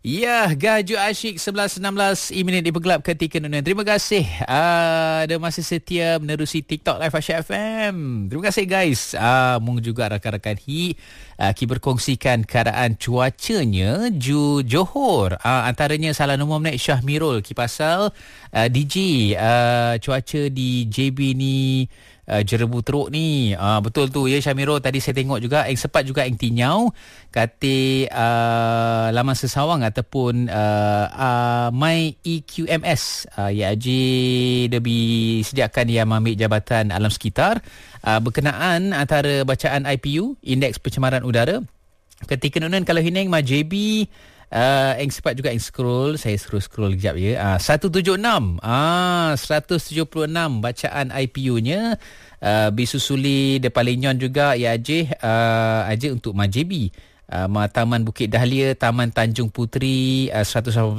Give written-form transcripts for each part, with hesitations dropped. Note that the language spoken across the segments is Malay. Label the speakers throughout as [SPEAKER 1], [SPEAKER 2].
[SPEAKER 1] Ya, Gaju Asyik 11.16 minit di Pegelap ketika Nunan. Terima kasih ada masih setia menerusi TikTok Live Asyik FM. Terima kasih guys. Mung juga rakan-rakan Ki berkongsikan keadaan cuacanya Johor. Antaranya salah nombor menaik Syahmirul Ki pasal DJ cuaca di JB ni jerebu teruk ni. Betul tu ya Syamirul, tadi saya tengok juga yang sempat juga yang Tinyau kata laman sesawang ataupun My EQMS ya Haji dia disediakan dia ambil jabatan alam sekitar berkenaan antara bacaan IPU indeks pencemaran udara ketika nunan kalau hining ma JB yang sempat juga yang saya scroll kejap ya. 176 176 bacaan IPU-nya bisusuli de Palinyon juga ya aje untuk Majebi. Taman Bukit Dahlia, Taman Tanjung Puteri 181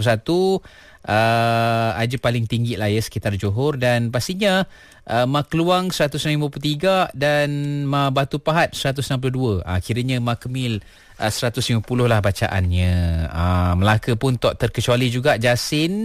[SPEAKER 1] aja paling tinggi lah ya sekitar Johor, dan pastinya Makluang 153 dan Batu Pahat 162. Kiranya Makmil 150 lah bacaannya. Melaka pun tak terkecuali juga, Jasin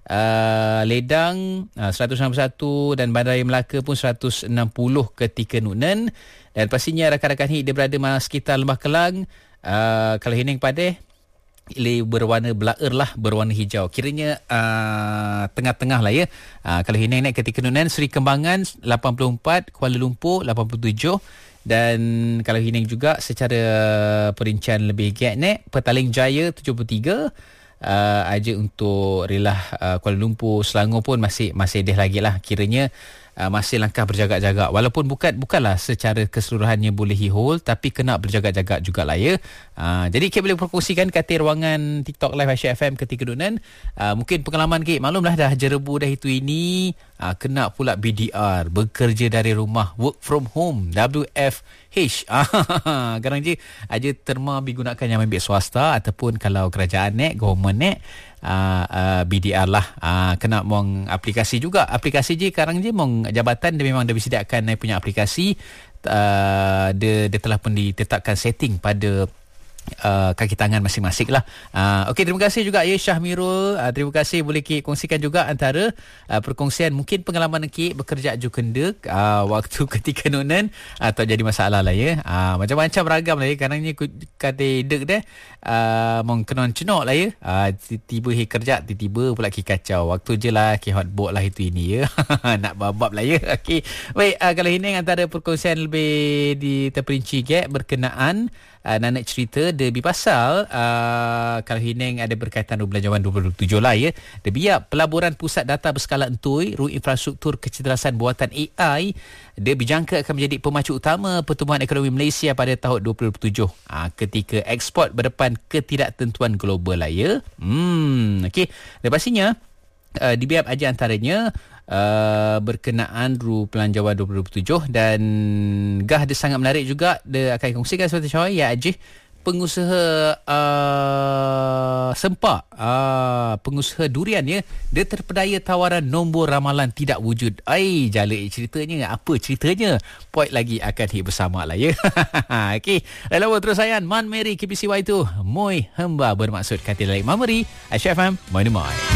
[SPEAKER 1] Ledang 161 dan Bandaraya Melaka pun 160 ketika Nunan. Dan pastinya rakan-rakan dia berada sekitar Lembah Kelang. Kalau Hening Padeh berwarna blaer lah, berwarna hijau. Kiranya tengah-tengah lah ya. Kalau Hening naik ketika Nunan, Seri Kembangan 84, Kuala Lumpur 87. Dan kalau Hening juga secara perincian lebih giat naik, Petaling Jaya 73. Aja untuk relah Kuala Lumpur, Selangor pun masih deh lagi lah. Kiranya masih langkah berjaga-jaga, walaupun bukanlah secara keseluruhannya boleh hold, tapi kena berjaga-jaga jugalah ya. Jadi Kek boleh perkongsikan kata ruangan TikTok Live Asyik FM ketika Nunan. Mungkin pengalaman Kek, maklumlah dah jerebu dah itu ini, kena pula BDR, bekerja dari rumah, work from home, WFH. Kadang je aja terma digunakan yang ambil swasta ataupun kalau kerajaan government BDR lah. Kena mong aplikasi juga. Aplikasi je sekarang je mong jabatan dia memang dah disediakan punya aplikasi. Dia telah pun ditetapkan setting pada kaki tangan masing-masing lah. Okey, terima kasih juga ya Syahmirul. Terima kasih, boleh Kik kongsikan juga antara perkongsian mungkin pengalaman Kik bekerja jukendek waktu ketika Nunan atau jadi masalah lah ya. Macam-macam ragam lah ya. Kadang-kadang kata dek dah mong kenon cenok lah ya. Tiba-tiba kerja, tiba-tiba pula Kik kacau. Waktu je lah Kik hotboard lah itu ini ya. Nak babab lah ya. Okey, baik, kalau ini antara perkongsian lebih terperinci Kik berkenaan nak cerita debi pasal kalau Hineng ada berkaitan Belanjawan 2027 lah ya. Dia biar pelaburan pusat data berskala entui, ruang infrastruktur kecerdasan buatan AI, dia dijangka akan menjadi pemacu utama pertumbuhan ekonomi Malaysia pada tahun 2027 ketika ekspor berdepan ketidaktentuan global lah ya. Okey, dan pastinya di biar aja antaranya berkenaan Belanjawan 2027, dan gah dia sangat menarik juga. Dia akan kongsikan seperti Syawai ya Ajih, pengusaha sempak, pengusaha durian ya, dia terpedaya tawaran nombor ramalan tidak wujud. Jalik ceritanya, apa ceritanya? Point lagi akan hit bersama lah ya. Okey, lalu terus sayang Man Mary KPCY tu Moi hamba bermaksud kata lain Mameri Asyik FM Moi.